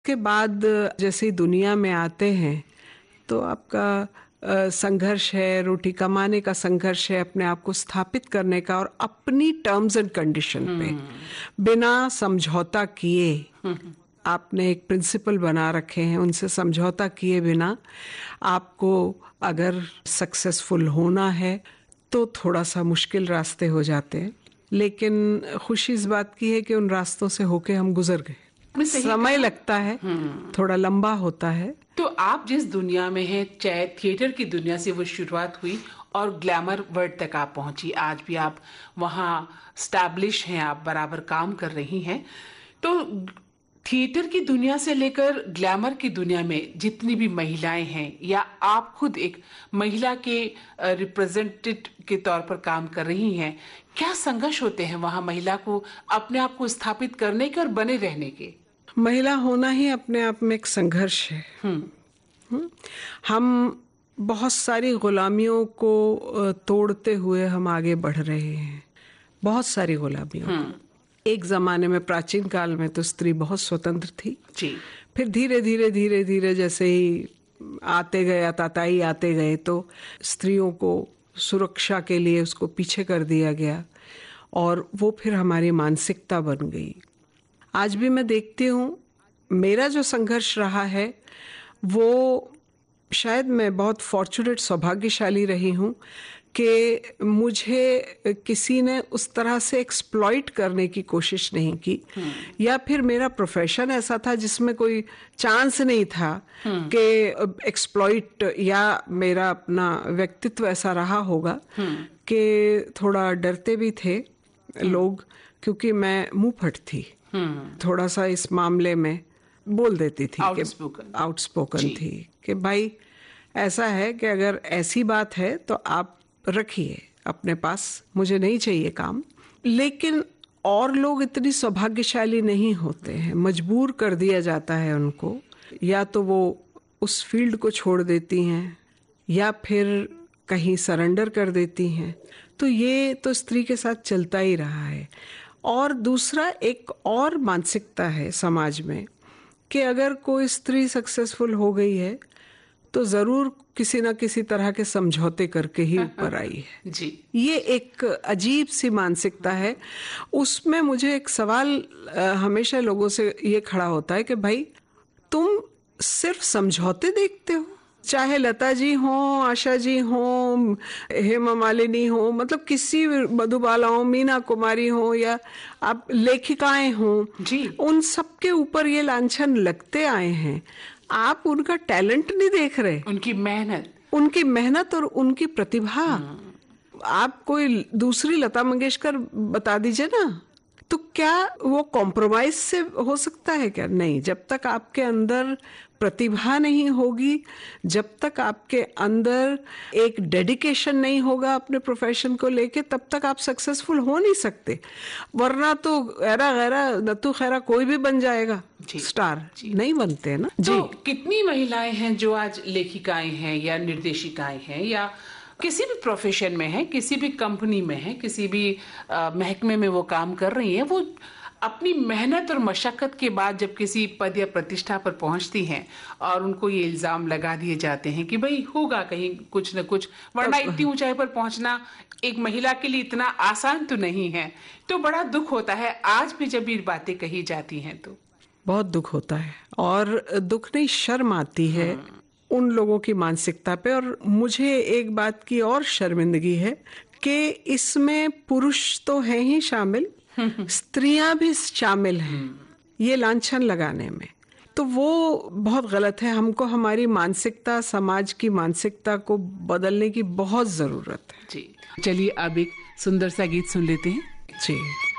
के बाद जैसे ही दुनिया में आते हैं तो आपका संघर्ष है, रोटी कमाने का संघर्ष है, अपने आप को स्थापित करने का, और अपनी टर्म्स एंड कंडीशन पे बिना समझौता किए आपने एक प्रिंसिपल बना रखे हैं, उनसे समझौता किए बिना आपको अगर सक्सेसफुल होना है तो थोड़ा सा मुश्किल रास्ते हो जाते हैं। लेकिन खुशी इस बात की है कि उन रास्तों से होके हम गुजर गए। समय लगता है, थोड़ा लंबा होता है। तो आप जिस दुनिया में हैं, चाहे थिएटर की दुनिया से वो शुरुआत हुई और ग्लैमर वर्ल्ड तक आप पहुंची, आज भी आप वहां स्टैब्लिश हैं, आप बराबर काम कर रही हैं। तो थिएटर की दुनिया से लेकर ग्लैमर की दुनिया में जितनी भी महिलाएं हैं, या आप खुद एक महिला के रिप्रेजेंटेटिव के तौर पर काम कर रही हैं, क्या संघर्ष होते हैं वहां महिला को अपने आप को स्थापित करने के और बने रहने के? महिला होना ही अपने आप में एक संघर्ष है। हम बहुत सारी गुलामियों को तोड़ते हुए हम आगे बढ़ रहे हैं, बहुत सारी गुलामियों। एक जमाने में, प्राचीन काल में तो स्त्री बहुत स्वतंत्र थी जी। फिर धीरे धीरे जैसे ही आते गए, आताताई आते गए, तो स्त्रियों को सुरक्षा के लिए उसको पीछे कर दिया गया और वो फिर हमारी मानसिकता बन गई। आज भी मैं देखती हूँ, मेरा जो संघर्ष रहा है वो, शायद मैं बहुत फॉर्चुनेट, सौभाग्यशाली रही हूँ कि मुझे किसी ने उस तरह से एक्सप्लॉइट करने की कोशिश नहीं की, या फिर मेरा प्रोफेशन ऐसा था जिसमें कोई चांस नहीं था कि एक्सप्लॉइट, या मेरा अपना व्यक्तित्व ऐसा रहा होगा कि थोड़ा डरते भी थे लोग, क्योंकि मैं मुंह फट थी, थोड़ा सा इस मामले में बोल देती थी, आउटस्पोकन थी कि भाई ऐसा है कि अगर ऐसी बात है तो आप रखिए अपने पास, मुझे नहीं चाहिए काम। लेकिन और लोग इतनी सौभाग्यशाली नहीं होते हैं, मजबूर कर दिया जाता है उनको, या तो वो उस फील्ड को छोड़ देती हैं या फिर कहीं सरेंडर कर देती हैं। तो ये तो स्त्री के साथ चलता ही रहा है। और दूसरा, एक और मानसिकता है समाज में कि अगर कोई स्त्री सक्सेसफुल हो गई है तो जरूर किसी ना किसी तरह के समझौते करके ही ऊपर आई है जी। ये एक अजीब सी मानसिकता है। उसमें मुझे एक सवाल हमेशा लोगों से ये खड़ा होता है कि भाई तुम सिर्फ समझौते देखते हो, चाहे लता जी हो, आशा जी हो, हेमा मालिनी हो, मतलब किसी मधुबाला हो, मीना कुमारी हो, या आप लेखिकाएं हो जी, उन सब के ऊपर ये लांछन लगते आए हैं। आप उनका टैलेंट नहीं देख रहे, उनकी मेहनत और उनकी प्रतिभा। आप कोई दूसरी लता मंगेशकर बता दीजिए ना, तो क्या वो कॉम्प्रोमाइज से हो सकता है? क्या नहीं। जब तक आपके अंदर प्रतिभा नहीं होगी, जब तक आपके अंदर एक डेडिकेशन नहीं होगा अपने प्रोफेशन को लेके, तब तक आप सक्सेसफुल हो नहीं सकते। वरना तो गैरा गैरा नतु खैरा कोई भी बन जाएगा स्टार, नहीं बनते हैं ना। तो कितनी महिलाएं हैं जो आज लेखिकाएं हैं या निर्देशिकाएं हैं, या किसी भी प्रोफेशन में है, किसी भी कंपनी में है, किसी भी महकमे में वो काम कर रही हैं, वो अपनी मेहनत और मशक्कत के बाद जब किसी पद या प्रतिष्ठा पर पहुंचती हैं और उनको ये इल्जाम लगा दिए जाते हैं कि भाई होगा कहीं कुछ न कुछ, वरना इतनी ऊंचाई पर पहुंचना एक महिला के लिए इतना आसान तो नहीं है, तो बड़ा दुख होता है आज भी जब ये बातें कही जाती हैं। तो बहुत दुख होता है, और दुख नहीं, शर्म आती है उन लोगों की मानसिकता पे। और मुझे एक बात की और शर्मिंदगी है कि इसमें पुरुष तो है ही शामिल, स्त्रियां भी शामिल हैं ये लांछन लगाने में। तो वो बहुत गलत है। हमको हमारी मानसिकता, समाज की मानसिकता को बदलने की बहुत जरूरत है। जी, चलिए अब एक सुंदर सा गीत सुन लेते हैं। जी।